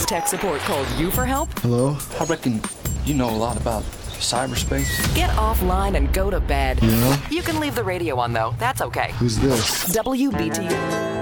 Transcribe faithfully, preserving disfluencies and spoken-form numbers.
Has tech support called you for help? Hello? I reckon you know a lot about cyberspace. Get offline and go to bed. Yeah? You can leave the radio on, though. That's okay. Who's this? W B T.